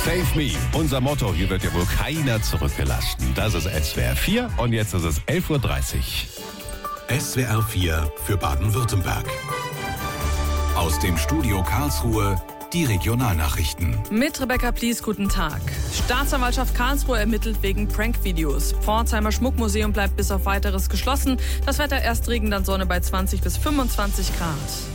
Save me, unser Motto. Hier wird ja wohl keiner zurückgelassen. Das ist SWR 4 und jetzt ist es 11.30 Uhr. SWR 4 für Baden-Württemberg. Aus dem Studio Karlsruhe die Regionalnachrichten. Mit Rebecca Plies, guten Tag. Staatsanwaltschaft Karlsruhe ermittelt wegen Prankvideos. Pforzheimer Schmuckmuseum bleibt bis auf Weiteres geschlossen. Das Wetter erst Regen, dann Sonne bei 20 bis 25 Grad.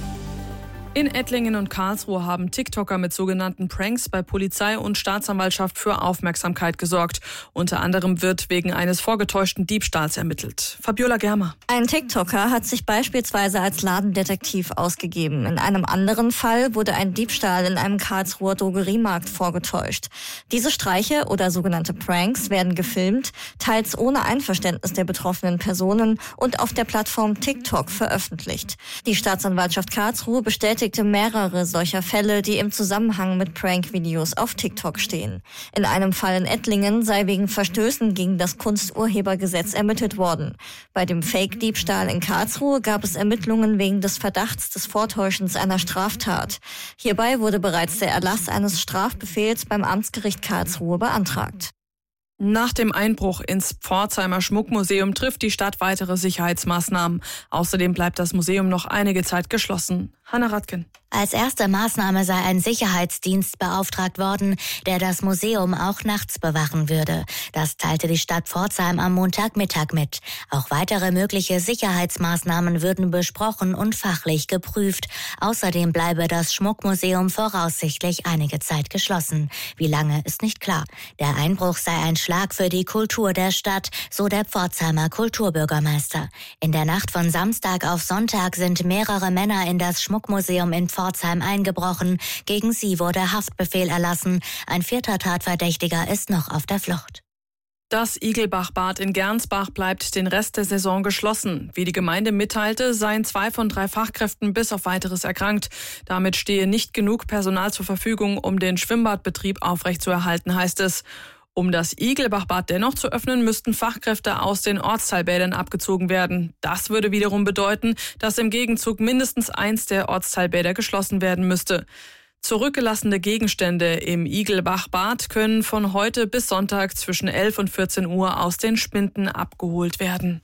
In Ettlingen und Karlsruhe haben TikToker mit sogenannten Pranks bei Polizei und Staatsanwaltschaft für Aufmerksamkeit gesorgt. Unter anderem wird wegen eines vorgetäuschten Diebstahls ermittelt. Fabiola Germer. Ein TikToker hat sich beispielsweise als Ladendetektiv ausgegeben. In einem anderen Fall wurde ein Diebstahl in einem Karlsruher Drogeriemarkt vorgetäuscht. Diese Streiche oder sogenannte Pranks werden gefilmt, teils ohne Einverständnis der betroffenen Personen und auf der Plattform TikTok veröffentlicht. Die Staatsanwaltschaft Karlsruhe bestätigt mehrere solcher Fälle, die im Zusammenhang mit Prank-Videos auf TikTok stehen. In einem Fall in Ettlingen sei wegen Verstößen gegen das Kunsturhebergesetz ermittelt worden. Bei dem Fake-Diebstahl in Karlsruhe gab es Ermittlungen wegen des Verdachts des Vortäuschens einer Straftat. Hierbei wurde bereits der Erlass eines Strafbefehls beim Amtsgericht Karlsruhe beantragt. Nach dem Einbruch ins Pforzheimer Schmuckmuseum trifft die Stadt weitere Sicherheitsmaßnahmen. Außerdem bleibt das Museum noch einige Zeit geschlossen. Hanna Radken. Als erste Maßnahme sei ein Sicherheitsdienst beauftragt worden, der das Museum auch nachts bewachen würde. Das teilte die Stadt Pforzheim am Montagmittag mit. Auch weitere mögliche Sicherheitsmaßnahmen würden besprochen und fachlich geprüft. Außerdem bleibe das Schmuckmuseum voraussichtlich einige Zeit geschlossen. Wie lange ist nicht klar. Der Einbruch sei ein Schlag für die Kultur der Stadt, so der Pforzheimer Kulturbürgermeister. In der Nacht von Samstag auf Sonntag sind mehrere Männer in das Schmuckmuseum in Pforzheim eingebrochen. Gegen sie wurde Haftbefehl erlassen. Ein 4. Tatverdächtiger ist noch auf der Flucht. Das Igelbachbad in Gernsbach bleibt den Rest der Saison geschlossen. Wie die Gemeinde mitteilte, seien 2 von 3 Fachkräften bis auf Weiteres erkrankt. Damit stehe nicht genug Personal zur Verfügung, um den Schwimmbadbetrieb aufrechtzuerhalten, heißt es. Um das Igelbachbad dennoch zu öffnen, müssten Fachkräfte aus den Ortsteilbädern abgezogen werden. Das würde wiederum bedeuten, dass im Gegenzug mindestens eins der Ortsteilbäder geschlossen werden müsste. Zurückgelassene Gegenstände im Igelbachbad können von heute bis Sonntag zwischen 11 und 14 Uhr aus den Spinden abgeholt werden.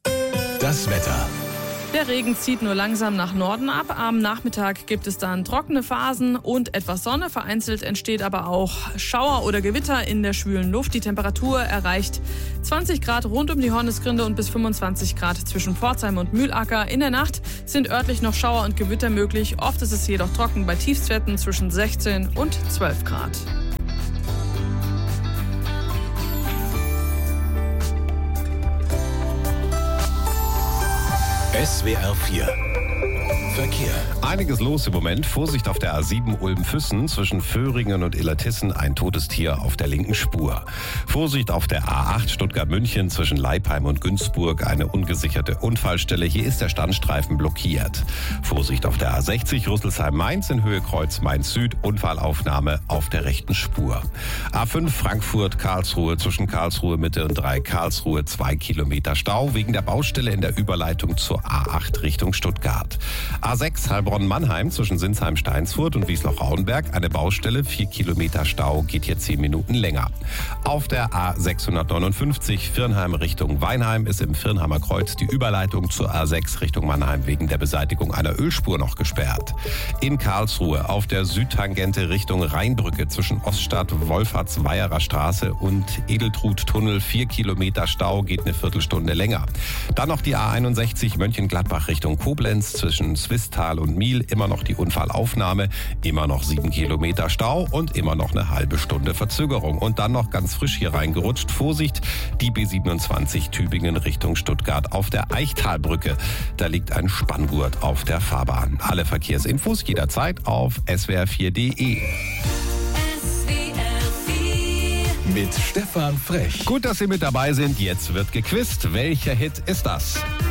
Das Wetter. Der Regen zieht nur langsam nach Norden ab. Am Nachmittag gibt es dann trockene Phasen und etwas Sonne. Vereinzelt entsteht aber auch Schauer oder Gewitter in der schwülen Luft. Die Temperatur erreicht 20 Grad rund um die Hornisgrinde und bis 25 Grad zwischen Pforzheim und Mühlacker. In der Nacht sind örtlich noch Schauer und Gewitter möglich. Oft ist es jedoch trocken bei Tiefstwerten zwischen 16 und 12 Grad. SWR 4 Verkehr. Einiges los im Moment. Vorsicht auf der A7 Ulm-Füssen zwischen Föhringen und Illertissen, ein totes Tier auf der linken Spur. Vorsicht auf der A8 Stuttgart-München zwischen Leipheim und Günzburg, eine ungesicherte Unfallstelle. Hier ist der Standstreifen blockiert. Vorsicht auf der A60 Rüsselsheim-Mainz in Höhe Kreuz Mainz-Süd, Unfallaufnahme auf der rechten Spur. A5 Frankfurt-Karlsruhe zwischen Karlsruhe Mitte und 3 Karlsruhe 2 Kilometer Stau wegen der Baustelle in der Überleitung zur A8 Richtung Stuttgart. A6 Heilbronn-Mannheim zwischen Sinsheim-Steinsfurt und Wiesloch-Rauenberg, eine Baustelle, 4 Kilometer Stau, geht hier 10 Minuten länger. Auf der A659 Virnheim Richtung Weinheim ist im Virnheimer Kreuz die Überleitung zur A6 Richtung Mannheim wegen der Beseitigung einer Ölspur noch gesperrt. In Karlsruhe auf der Südtangente Richtung Rheinbrücke zwischen Oststadt, Wolfertsweiherer Straße und Edeltrud-Tunnel 4 Kilometer Stau, geht eine Viertelstunde länger. Dann noch die A61 Mönchengladbach Richtung Koblenz zwischen Swisttal und Miel, immer noch die Unfallaufnahme, immer noch 7 Kilometer Stau und immer noch eine halbe Stunde Verzögerung. Und dann noch ganz frisch hier reingerutscht, Vorsicht, die B27 Tübingen Richtung Stuttgart auf der Eichtalbrücke. Da liegt ein Spanngurt auf der Fahrbahn. Alle Verkehrsinfos jederzeit auf swr4.de. Mit Stefan Frech. Gut, dass Sie mit dabei sind. Jetzt wird gequizt. Welcher Hit ist das?